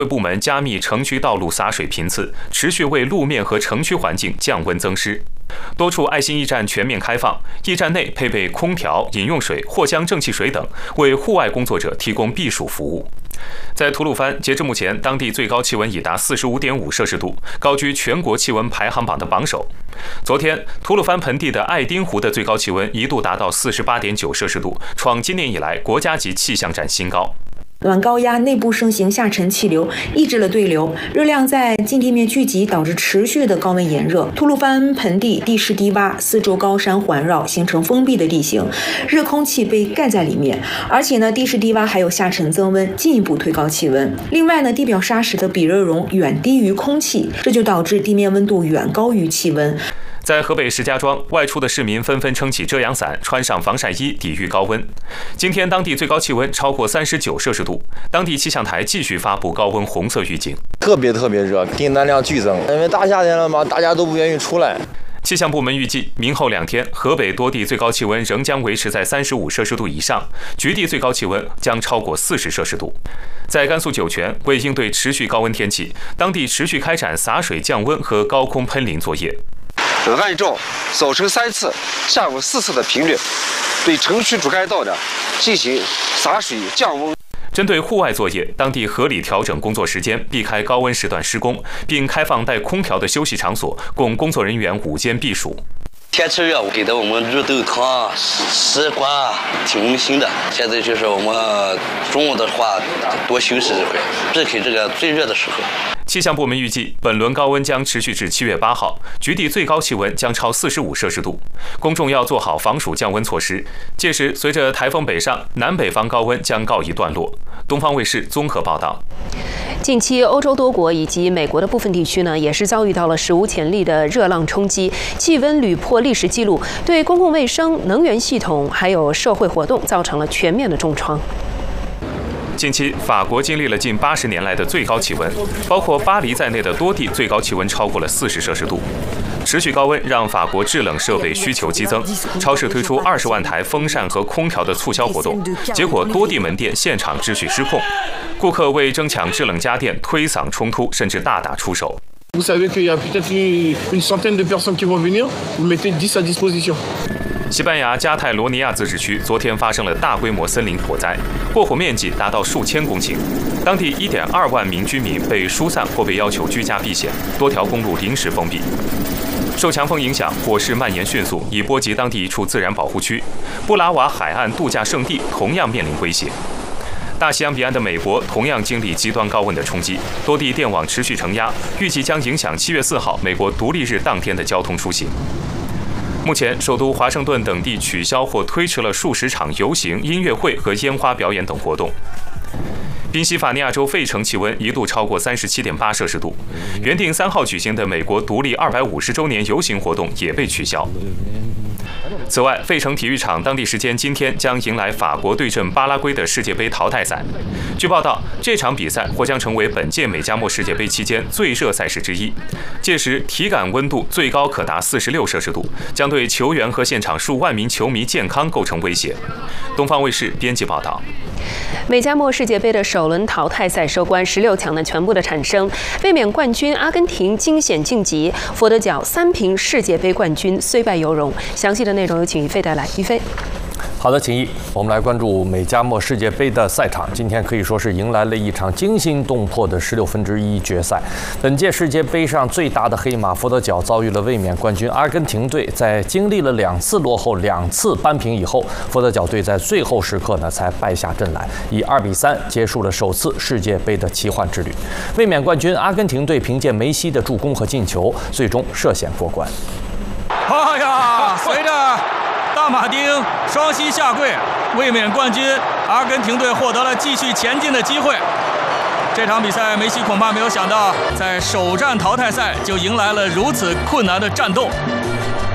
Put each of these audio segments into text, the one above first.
部门加密城区道路洒水频次，持续为路面和城区环境降温增湿。多处爱心驿站全面开放，驿站内配备空调、饮用水、藿香正气水等，为户外工作者提供避暑服务。在吐鲁番，截至目前，当地最高气温已达45.5摄氏度，高居全国气温排行榜的榜首。昨天，吐鲁番盆地的爱丁湖的最高气温一度达到48.9摄氏度，创今年以来国家级气象站新高。 暖高压内部盛行下沉气流，抑制了对流，热量在近地面聚集，导致持续的高温炎热。吐鲁番盆地地势低洼，四周高山环绕，形成封闭的地形，热空气被盖在里面。而且呢，地势低洼还有下沉增温，进一步推高气温。另外呢，地表沙石的比热容远低于空气，这就导致地面温度远高于气温。 在河北石家庄，外出的市民纷纷撑起遮阳伞，穿上防晒衣，抵御高温。今天当地最高气温超过39摄氏度，当地气象台继续发布高温红色预警。 特别热，订单量剧增，因为大夏天了嘛，大家都不愿意出来。 气象部门预计，明后2天，河北多地最高气温仍将维持在35摄氏度以上，局地最高气温将超过40摄氏度。在甘肃酒泉，为应对持续高温天气，当地持续开展洒水降温和高空喷淋作业。 按照早晨3次、下午4次的频率，对城区主干道的进行洒水降温。 针对户外作业，当地合理调整工作时间，避开高温时段施工，并开放带空调的休息场所，供工作人员午间避暑。 天气热，给的我们绿豆汤、西瓜，挺温馨的。现在就是我们中午的话多休息一会，避开这个最热的时候。 气象部门预计，本轮高温将持续至7月8号，局地最高气温将超45摄氏度，公众要做好防暑降温措施。届时，随着台风北上，南北方高温将告一段落。东方卫视综合报道。 近期，欧洲多国以及美国的部分地区呢，也是遭遇到了史无前例的热浪冲击，气温屡破历史记录，对公共卫生、能源系统还有社会活动造成了全面的重创。 近期，法国经历了近80年来的最高气温，包括巴黎在内的多地最高气温超过了40摄氏度。持续高温让法国制冷设备需求激增，超市推出20万台风扇和空调的促销活动，结果多地门店现场秩序失控，顾客为争抢制冷家电推搡冲突，甚至大打出手。 Vous savez qu'il y a peut-être une centaine de personnes qui vont venir, vous mettez 10 à disposition. 西班牙加泰罗尼亚自治区昨天发生了大规模森林火灾，过火面积达到数千公顷，当地1.2万名居民被疏散或被要求居家避险，多条公路临时封闭。受强风影响，火势蔓延迅速，已波及当地一处自然保护区，布拉瓦海岸度假胜地同样面临威胁。大西洋彼岸的美国同样经历极端高温的冲击，多地电网持续承压，预计将影响7月4号美国独立日当天的交通出行。目前，首都华盛顿等地取消或推迟了数十场游行、音乐会和烟花表演等活动。宾夕法尼亚州费城气温一度超过37.8摄氏度，原定3号举行的美国独立250周年游行活动也被取消。此外，费城体育场当地时间今天将迎来法国对阵巴拉圭的世界杯淘汰赛。据报道，这场比赛或将成为本届美加墨世界杯期间最热赛事之一，届时体感温度最高可达46摄氏度，将对球员和现场数万名球迷健康构成威胁。东方卫视编辑报道。 美加墨世界杯的首轮淘汰赛收官，16强的全部的产生，卫冕冠军阿根廷惊险晋级，佛得角3平世界杯冠军，虽败犹荣。详细的内容有请于飞带来，于飞。 好的，请我们来关注美加墨世界杯的赛场。今天可以说是迎来了一场惊心动魄的1/16决赛。本届世界杯上最大的黑马佛得角遭遇了卫冕冠军阿根廷队，在经历了2次落后、2次扳平以后，佛得角队在最后时刻呢才败下阵来，以2比3结束了首次世界杯的奇幻之旅。卫冕冠军阿根廷队凭借梅西的助攻和进球，最终涉险过关。 哎呀，随着大马丁双膝下跪，卫冕冠军阿根廷队获得了继续前进的机会。这场比赛，梅西恐怕没有想到，在首战淘汰赛就迎来了如此困难的战斗。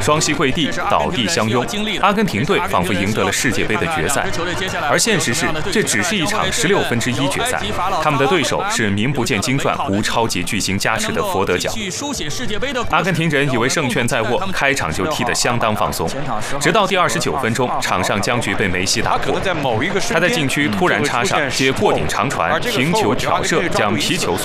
双膝跪地，倒地相拥。阿根廷队仿佛赢得了世界杯的决赛，而现实是，这只是一场1/16决赛。他们的对手是名不见经传、无超级巨星加持的佛得角。阿根廷人以为胜券在握，开场就踢得相当放松，直到第29分钟，场上僵局被梅西打破。他在禁区突然插上，接过顶长传，停球挑射，将皮球